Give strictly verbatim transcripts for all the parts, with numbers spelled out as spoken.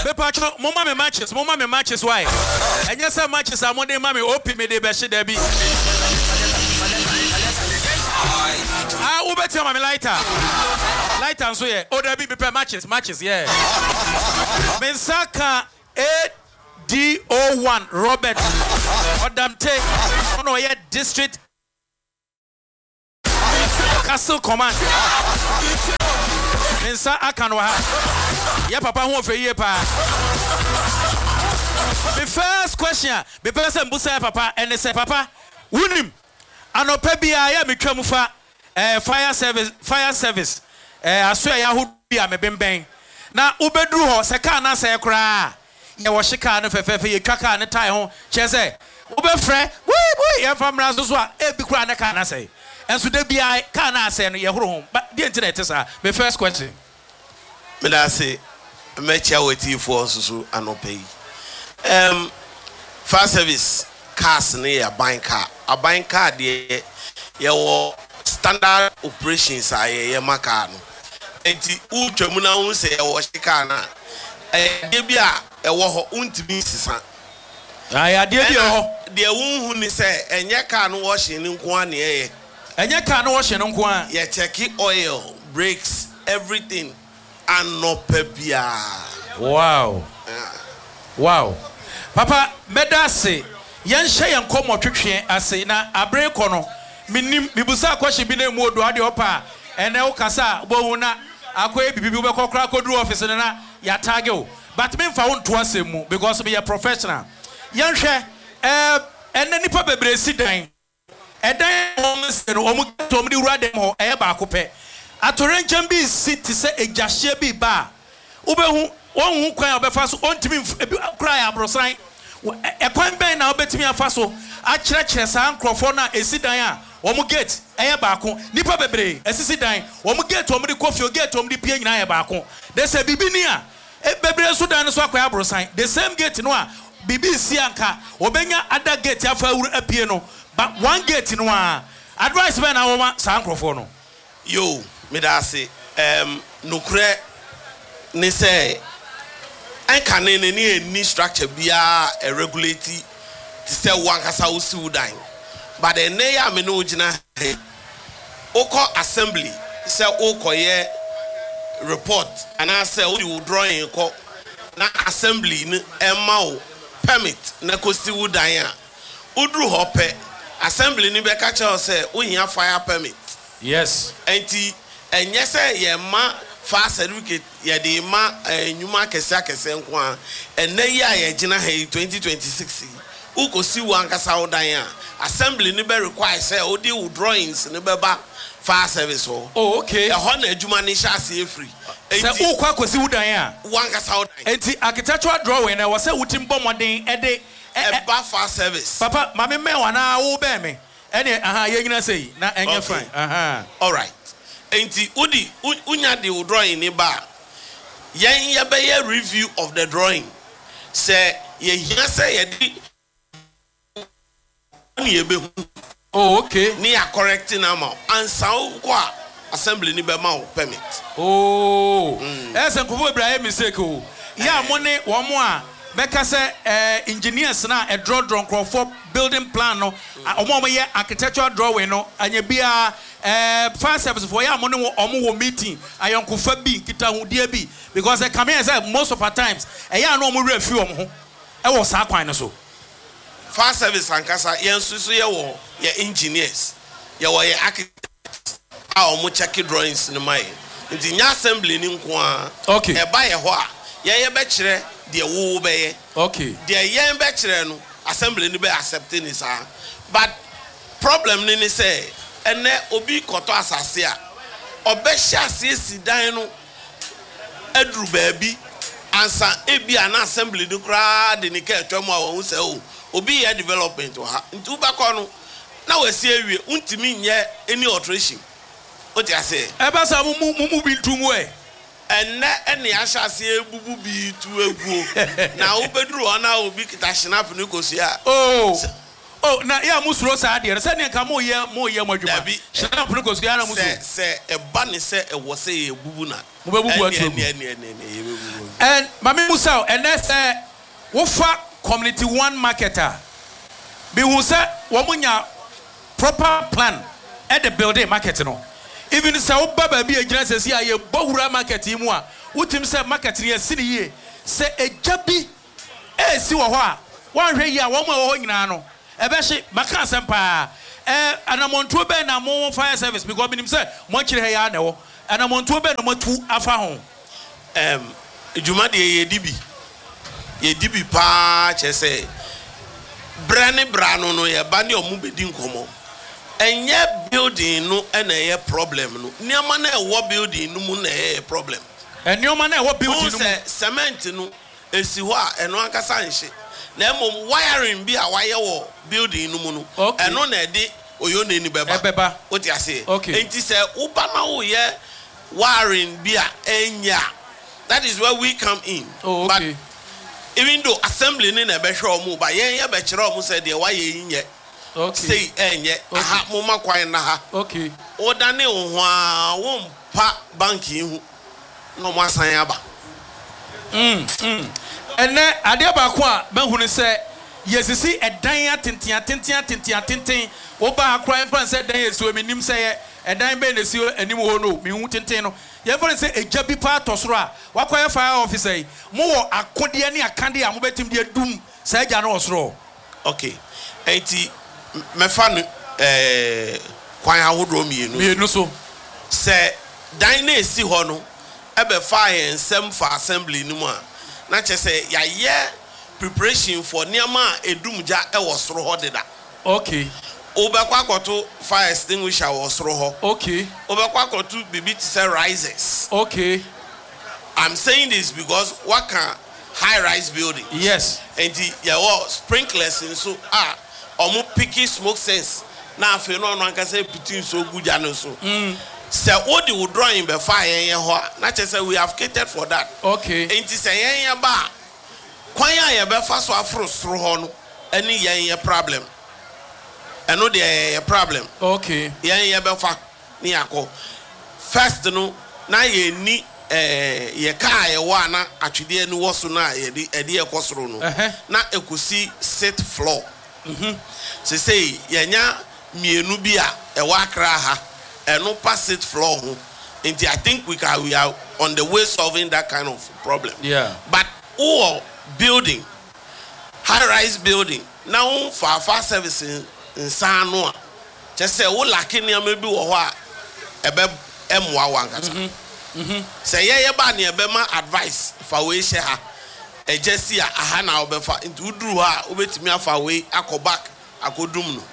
Pepacho, mama me matches, mama me matches why? And yes, I matches are Monday mammy open me de beshi debi. Ah, who better my lighter? Lighter and so yeah. Oh, there be prepare matches, matches, yeah. Mensaka A D O one Robert Odamte ono ye district Castle Command. Mensa akanwa ha. Ya papa ho fe ye pa. The first question, the person busa papa and say papa, wunim anopa bia ya metwa mu fa eh fire service fire service eh aso ya ho bia me bemben. Na ubedru ho se ka na se kra. Ye wo shika no fefefe ye twaka ne tai ho che se ubefre wui wui ye famra so so a e bi kra ne ka na se enso de bia ka na se no ye horo ho but the internet is a my first question me da say me chia weti for so so anopai um fire service cars ne ya ban car a ban car de ye wo standard operations a ye maka no enti u twam na hu se ye wo shika na eh de bia e wo ho untimi sisa aya de bia ho de wunhu ni se enye car no washing ni nko an ye enye car no washing nko an ye check oil brakes everything and no pebia. Wow. Yeah. Wow. Papa medase yen hye yen komo twetwe ase na abre kono minim bibusa kwashi bi na mu odo ade opa ene wo kasa bo na akoe bibibi be kokra kodru office na ya tag o but me mfa won to asemu because be a professional yen hwe eh ene nipa bebre si dan edan om se no om to om di wura dem ho e ba akopɛ atorencham bi city se ejahye bi ba ubehu wonhu kwan obefa so ontimi kra ya abrosan ekwan ben na obetimi afa so a kire kire sa nkrofo na esidan a omu gate eye baako nipa bebre esisi dan omu gate omu di coffee gate omu di pie nyina eye baako de se bibi ni a bebre so dan so akwa abrosan the same gate no a bibi si anka obenya other gate afa wuru apie no but one gate no a advice ben na wo sa nkrofo no yo me da say um nokure ni say I can any any structure be a regulate to say one kasa usi dan but the neya me no gina oko assembly say oko ye report and I say you drawing ko na assembly ni emma o permit na kosi udan a udru hope assembly ni be ka che say ohia fire permit yes enti enye say ye ma fire certificate ye de ma nyuma kese akese nko a enne yi a ye gina ha twenty twenty-six ukosi wan kasa odan a assembly ni be require say odi wo drawings ni be ba fire service ho oh okay e ho na adwuma ni sha se free enti ukwa kosi udan a wan kasa odan enti architectural drawing na wo say wutim bomoden e de e ba fire service papa mama me wana wo be me ene aha ye nyina sei na enye fine aha all right enti udi unya de drawing ni ba yen ye be ye review of the drawing say ye hia say ye di ni ye be oh okay ni ya correcting am ansa kwa assembly ni be ma permit oh ese nkofo Ibrahim mistake o ya mo ne wo mo a beka say eh engineers na e draw draw for building plan no omo omo ye architectural drawing no anya bia eh fire service for ya mo ne omo wo meeting ayonkofa bi kita hudie bi because they come here say most of our times eh ya no omo refi omo ho e wo sa kwan no so fire service ankasa yen susu ye wo ye engineers ye wo ye architects a omo check drawings ni mai nti nya assembly ni nko a okay e ba ye ho a ye ye be kire de wo be ye okay de yen be kire no assembly ni be accepting is ah but problem ni ni say ene obi koto asase a obehia asese dan no adru baabi ansa ebi an assembly ni kra de ni ka atwam a wo say o obi ye development ha nti ubakọ no na wasi awie untimi nye any alteration o ti ase e ba sa mu mu bi ntumu e enne ene ahase ebubu bi tu egwu na obeduru ona obi kita shinap ni kosia oh Oh, na ya musuro sa ade. Say ne ka mo ye mo ye mo dwuma. Shana punu ko so ya na musu. Say say e ba ne say e wo say e bubu na. Mo be bubu atu. And mama Musa and that's uh wo fa community one marketer. Be hu say wo munya proper plan at the building market no. Even say wo ba ba bi agina say say aye bohura market mu a wotim say market ne asi ne ye say eja bi e si wo ho a wan hwe yi a wo ma wo nyina no e be hye maka asem pa eh anamontuo be na mo fire service because minim say mo kire he ya na wo anamontuo be na mo tu afa ho em ejuma de ye dibi ye dibi pa che say brane brano no ye ba ne omu bedi nkomo enye building no na ye problem no niam na e wo building no mu na ye problem enioma na e wo building no mu cement no esi ho a eno ankasa nhye na mom wiring bi a waye wo building no mu no eno na e de oyo na ni beba beba o ti ase enti se uba na wo ye wiring bi a enya that is where we come in. Oh, okay. But even though assembly ni na be hwe omu ba yen ye be kire omu se de waye yinye okay say enye aha mo makwan na ha okay o dane wo ho a wo mpa bank yi hu no mo asan aba mm mm ene ade ba ko a ba hu ne se yesisi edan atenten atenten atenten atenten wo ba akra en fan se dan yesu eminim se ye edan be ne si anim ho no mi hu tenten no ye fan se eja bi pa tosoro a wakoye fire officer yi mo wo akode ne akande a mo betim de dum se eja no osoro okay enti me fan eh kwan ahodro mienu mienu so se dan na esi ho no ebe fire ensem for assembly ni mu a na che se ya ye preparation for niama edumja e wo soro ho deda okay obekwa akoto fire extinguisher wo soro ho okay obekwa akoto bibi to say rises okay I'm saying this because what can high rise building yes and the yeah well sprinklers in so ah omo picky smoke sense na afi no no anka say between so guja no so mm say all the drawing be fire yen ho na che say we have catered for that okay and it say yen ba kwan ya ye be fa so afro soro ho no ani yen ye problem eno de ye problem okay yen ye be fa ni akọ first no na ye ni eh ye ka ye wa na atwede ani wo so na ye de ede ye kosoro no na ekosi set floor mhm se say ye nya mienu bi a e wa kra ha eno pass it floor ho and I think we can we are on the way solving that kind of problem yeah but all building high rise building now for fire service in Sanua just say wo lacking near maybe wo ho a ebe emwa wankata mhm mhm say ye ye ba ne ebe ma advice for we share ha e just see aha na obefa into uduru ha obetimi afa we akoback akodum no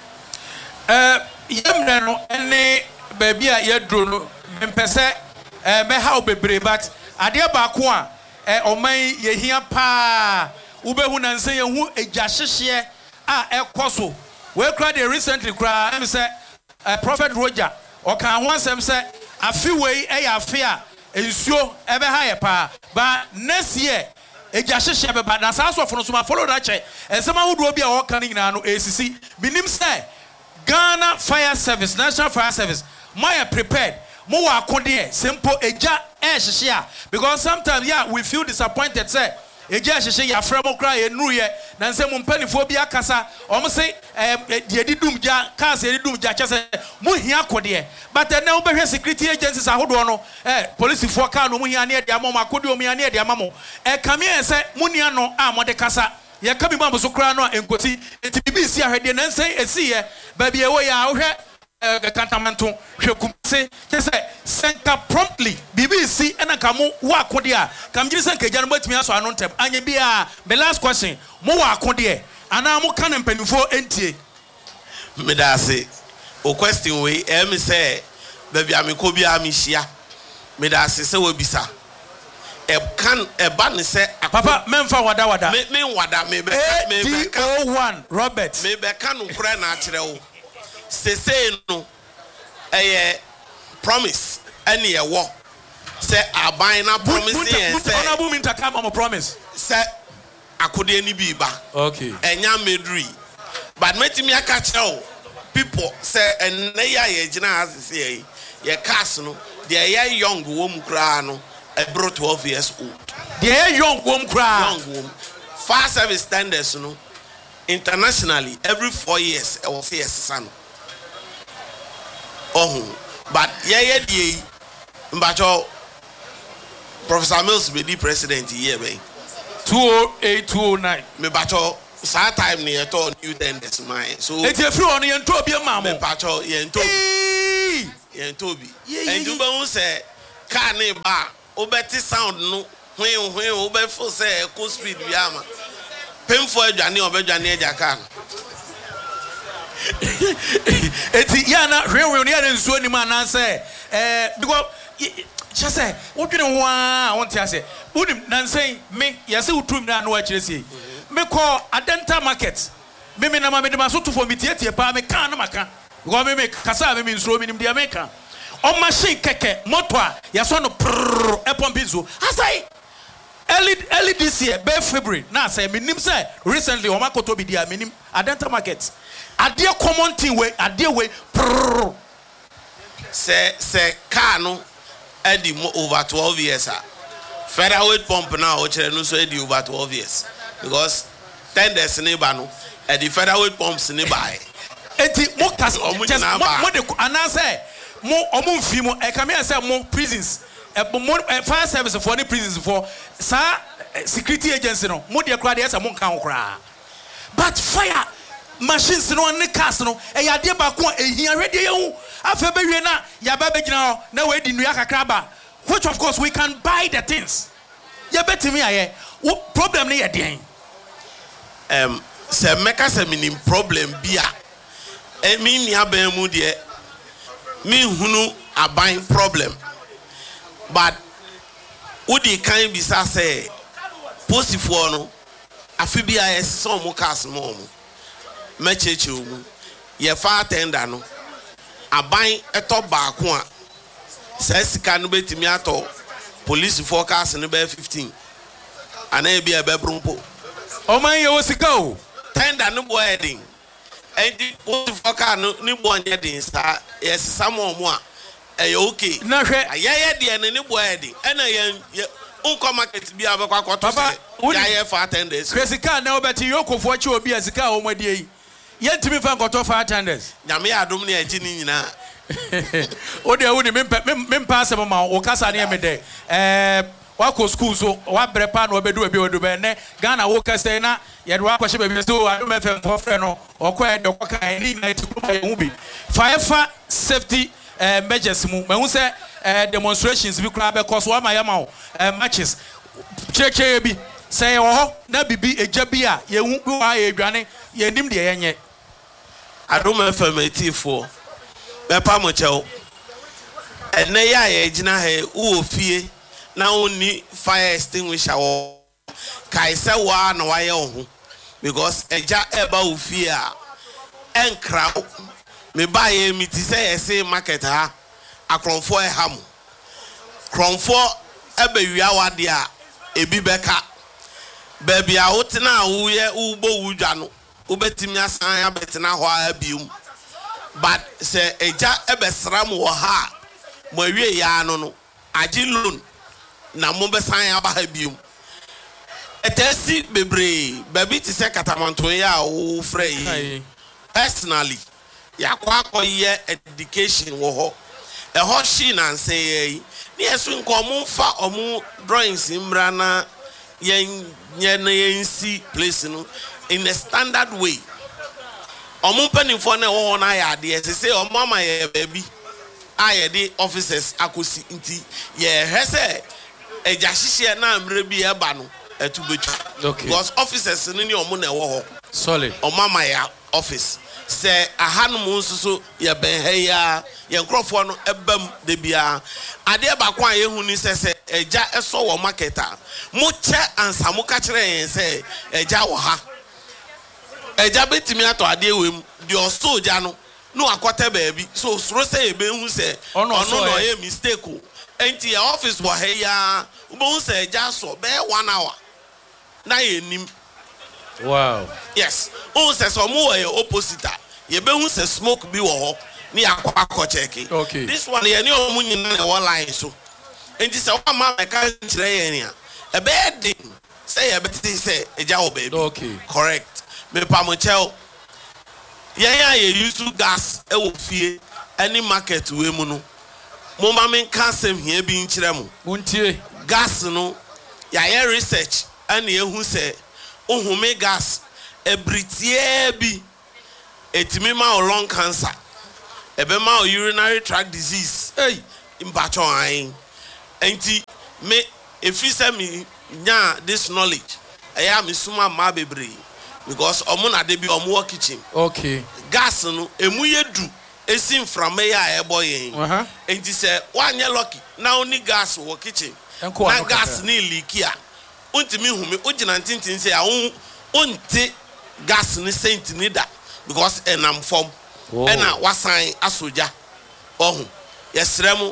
eh yemre no ene ba bia ye duro no mpese eh me ha obebre but ade ba ko a eh oman ye hia pa ubehu na nse ye hu eja hyehye a ekoso we kra de recently kra am say uh, Prophet Roger o kan ho asem say afi we e ya afi a ensuo ebe ha ye pa ba next year eja hyehye be ba na sa so fo no so ma follow that che ensema hodo bi a o kan nyina no esisi binim say Ghana Fire Service National Fire Service my prepared mo wa akode simple eja e hyehye a because sometimes yeah we feel disappointed say eja hyehye ya fremo kra ye nuru ye na nse mo mpanifo bi akasa omo say de didum ja cars de didum ja chese mo hia akode but na wo behwe security agencies ahodo no eh police fo ka no mo hia na de amamo akode o mo hia na de amamo e kame say mo nia no a mo de kasa ye ka bi mambo so kra no enkoti enti bibi si ahwede na nse esi ye ba bi e wo ya wo hwe kantamanto hwekumse chese center promptly B B C ena kamu wa akode a kamgiri se nkaja no batimi aso ano ntem anya bia the last question mo wa akode ana mo kan mpanifo entie me da say o question we em say baby amiko bia me hia me da say se we bisa e kan e ba ne se papa memfa wada wada me me wada me be me be oh one Robert me be kan nkura na akire wo se say no eh promise any e wo say aban na promise yen say honorable minta come on promise say akode ni bi ba okay enya medri but metimi aka kyerɛ people say and ya ye gyina as say ye cast no the ye young wom kra no ebro twelve years old the ye young wom kra young wom fire service standards no internationally every four years e will say son oh but ye ye die mbacho Professor Mills be the president here be two oh eight two oh nine me bacho saa time ni eto new tenders mine so e tie free on ye nto bi ma mo me bacho ye nto ye nto bi and you be say car ni ba obeti sound no hwen hwen obe fo say co speed bi ama pemfo adwane obedwane agya car eti ya na hwen hwen ya nsuo ni ma na say eh because just say what do you want I want to say unim nansen me yase utrum na no akire sie me call adenta market me me na ma me de maso to for me tie tie pa me kan na maka go me me kasa me me nsuo me nim dia me kan o machine keke motor a yaso no prrr e pompi zo asai early early this year be February na say me nim say recently o makoto bi dia me nim adenta market ade common thing we ade we prrr say say car no edi mo over twelve years ah featherweight pump now o chere no so edi over twelve years because tenders ni ba no edi featherweight pumps ni ba eti mo kas mo mo de anase mo omo mfi mo e come here say mo prisons e mo fire service for any prisons for sa security agency no mo de kra de say mo kan kra but fire machines no ne cars no e ya de ba ko e hia hwede ye hu afa be wie na ya ba be gina na we di nua kakra ba which of course we can buy the things ya betimi aye problem ne ye den um se meka se minim problem bia e mi nia ban mu de mi hunu aban problem but udi kan bisa say posifo no afi bia yes so mo cars mo mo mecheche omu ye fa tender no aban eto baako a se sika no betimi ato police forecast no be fifteen ana e bia be brumpo o man ye wosika o tender no boy heading and the police forecast no ni boy heading sa yes some omo a e okay na hwe ayeye de ne ni boy heading ana ye unko market bia abekwa kwato se ya ye fa tenders sika na obeti yokofo chi obi asika o modie yi yentimi fa nkoto fa attendance nyame adom ne agi ni nyina o de woni mempa asem ma o kasa ne me de eh wako school so wa brepa na obedu obi odu be ne Ghana wo kasa na ye de wakɔhye be so adom fm for friend no okɔ de okɔ ni na ti kuma ye hu bi fire safety eh measures mu ma hu se eh demonstrations bi kura be cause wa ma ya ma matches cheche bi say oh na bibi eja bi a ye hu wa ye dwane ye nim de ye nye adom fm etifo be pa mo chew ene ya ye gina he wo fie na oni fire extinguisher wo kai se wa na wa ye ho because eja eba wo fie a enkra me ba ye mi ti say ye say market ha akronfo e ham kronfo ebe wia wade a ebi beka baby a wotena wo ye wo bo wudwa no obetimi asan ya betena ho a bium but se eja ebesram wo ha mo awie ya no no agi loan na mo besan ya ba ha bium etesi bebre baby ti se katamanto ya wo frey personally ya kwa akoye education wo ho e ho shi na nse yi ni esu nkomo fa omu drawings imra na yen yen yen si place no in a standard way omu penifo na wo na ya de se say omu ama ye baby aye de officers akosi nti ye hese eja hihie na amre bi e ba no etubetu because officers ni ni omu na wo ho solid omu ama ya office se ahanum nsuso ye ben ha ya ye nkrofo no ebam de bia ade ba kwa ye hu ni se se eja eso wo marketer mo che ansa mo ka kire yen se eja wo ha eja betimi ato ade wem de oso ja no no akwata baabi so soro se ebe hu se ono no ye mistake o enti ya office wo ha ya ubo hu se eja so be one hour na ye nim Wow. Yes. Oh, says some more opposite. You be who say smoke be wo ni akwa check. Okay. This one ye ni omu nyina na line so. Enti say one man ka kire ye ni a. E be dey say e be say eja wo baby. Okay. Correct. Me pa mo chel. Ye ya ye use gas e wo fie any market we mu no. Mo ma men kan sem hia bi nkire mu. Untie. Gas no ya ye research and ye hu say ohume gas ebritie bi etimi ma lung cancer ebe ma urinary tract disease hey impacho an enti me if you say me nya this knowledge I am suma ma bebre because omo na de bi omo work kitchen. Okay. Gas no emu yedu esim from me ya ebo yen uh-huh. Enti say wanye lucky na only gas work kitchen na gas ni leak ya untimi humi ugina ntintin say a unti gas ni saint ni da because enam form ena wasan asoja ohun yesremu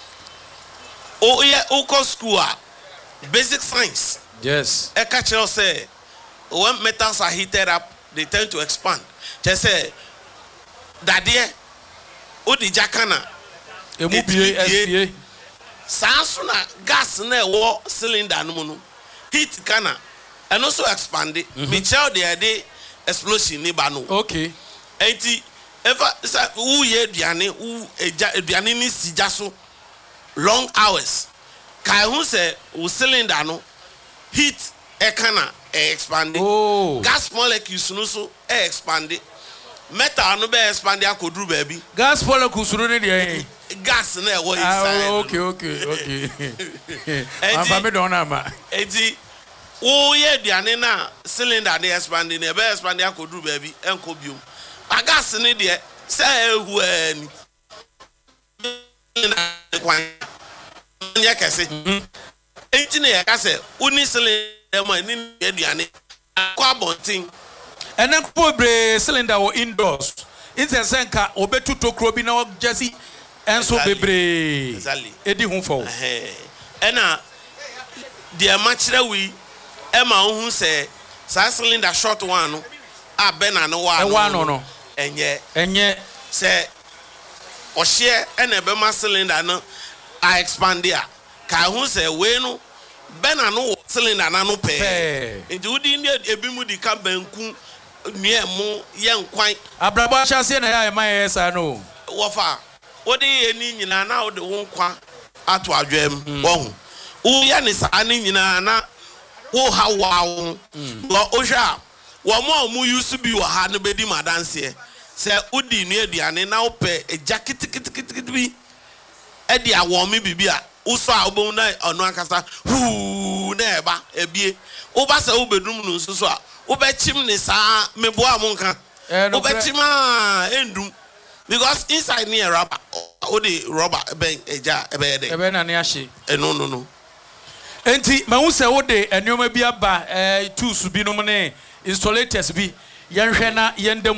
o ye o school a basic science. Yes. E ka kire say when metals are heated up they tend to expand. Just say dadie odi jakana emu bie S P A saso na gas na ewo cylinder no no heat kana and also expand it. Me child there dey explosion ni ba no. Okay. Enti ever say who ye aduane who eja aduane ni sija so long hours. Kai hu say wo cylinder no heat e kana e expand it. Oh. Gas molecules no so e expand it. Metal no be expand akoduru baby. Gas molecules no dey gas na e wo inside. Ah, okay, okay, okay. I'm family don ama. Enti wo ye aduane na cylinder dey expand na e be expand akoduru baby enko biom. A gas ni dey say ehu ani. Kwan nya kese. Enti na ye ka say uni cylinder ma ni aduane akwa bontin. Enen ko bre cylinder wo indoors. Inse senka obetu tokro bi na jesi enso bebre. Exactly. Edi hu fo. Eh. Ena de amachira wi e ma hu say sa cylinder short one no a be na no wa no. E wa no no. Enye. Enye say ohye ena be ma cylinder no a expand ya. Ka hu say we no be na no cylinder na no pe. Nti udi ndi ebi mu di ka banku nuemu ye nkwan abrabo chase na ya ma yesa no wofa wodi eni nyina na wodi wo nkwa ato adwem wohu wo ya ni sa ani nyina na wo ha wawo lo ohwa wo mo mu use bi wo ha no bedi madanse se udi nu aduane na wo pe eja kitikitikitikiti bi e dia wo mi bibia wo so a obo na ono akasa hu na eba ebie wo ba se wo bedum no so so a ubechim ni sa mebo amunka ubechim a endum because inside near rubber o the rubber ben eja ebe de ebe na ne ahye eh no no no enti mahu se wo de enioma bi aba eh tools bi no ne installators bi yenhwe na yendem